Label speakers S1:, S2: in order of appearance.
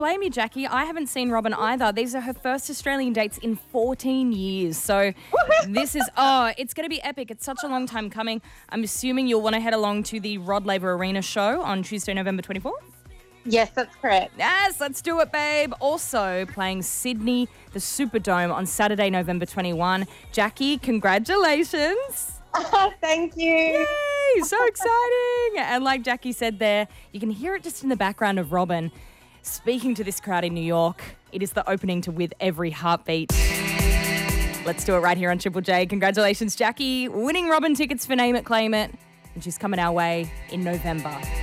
S1: Blame you, Jackie. I haven't seen Robin either. These are her first Australian dates in 14 years. So this is, it's going to be epic. It's such a long time coming. I'm assuming you'll want to head along to the Rod Laver Arena show on Tuesday, November 24th.
S2: Yes, that's correct.
S1: Yes, let's do it, babe. Also playing Sydney, the Superdome on Saturday, November 21. Jackie, congratulations.
S2: Thank you.
S1: Yay, so exciting. And like Jackie said there, you can hear it just in the background of Robin speaking to this crowd in New York. It is the opening to With Every Heartbeat. Let's do it right here on Triple J. Congratulations, Jackie, winning Robin tickets for Name It, Claim It. And she's coming our way in November.